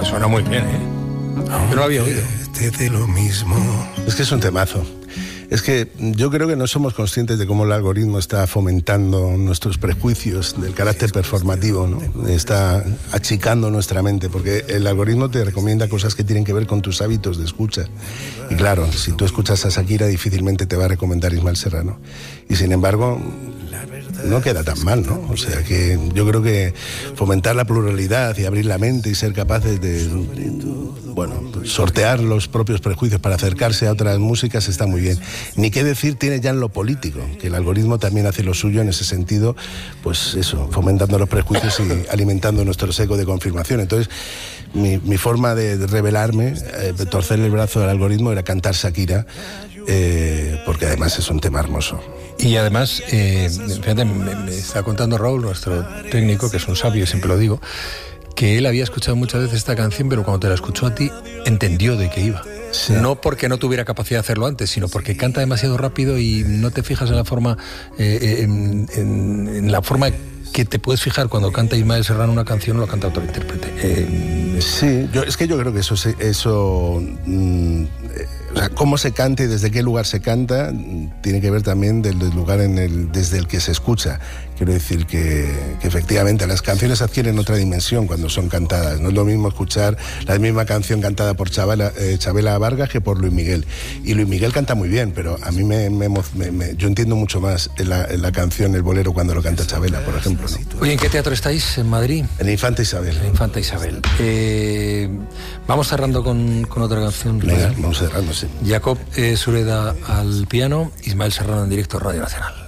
suena muy bien, ¿eh? Yo no lo había oído. De lo mismo. Es que es un temazo. Es que yo creo que no somos conscientes de cómo el algoritmo está fomentando nuestros prejuicios del carácter performativo, ¿no? Está achicando nuestra mente, porque el algoritmo te recomienda cosas que tienen que ver con tus hábitos de escucha. Y claro, si tú escuchas a Shakira, difícilmente te va a recomendar Ismael Serrano. Y sin embargo, no queda tan mal, ¿no? O sea que yo creo que fomentar la pluralidad y abrir la mente y ser capaces de, bueno, sortear los propios prejuicios para acercarse a otras músicas está muy bien. Ni qué decir tiene ya en lo político, que el algoritmo también hace lo suyo en ese sentido, pues eso, fomentando los prejuicios y alimentando nuestro seco de confirmación. Entonces, mi forma de rebelarme, torcerle el brazo al algoritmo era cantar Shakira, porque además es un tema hermoso. Y además, fíjate, me está contando Raúl, nuestro técnico, que es un sabio, siempre lo digo, que él había escuchado muchas veces esta canción, pero cuando te la escuchó a ti, entendió de qué iba. Sí. No porque no tuviera capacidad de hacerlo antes, sino porque canta demasiado rápido y no te fijas en la forma, en la forma que te puedes fijar cuando canta Ismael Serrano una canción o lo canta otro intérprete. Sí, yo creo que eso o sea, cómo se canta y desde qué lugar se canta tiene que ver también del lugar desde el que se escucha. Quiero decir que efectivamente las canciones adquieren otra dimensión cuando son cantadas. No es lo mismo escuchar la misma canción cantada por Chabela Vargas que por Luis Miguel. Y Luis Miguel canta muy bien, pero a mí yo entiendo mucho más la canción, el bolero, cuando lo canta Chabela, por ejemplo, ¿no? Oye, ¿en qué teatro estáis? ¿En Madrid? En Infanta Isabel. En Infanta Isabel. Vamos cerrando con otra canción. Venga, vamos cerrando, sí. Jacob Sureda al piano, Ismael Serrano en directo, Radio Nacional.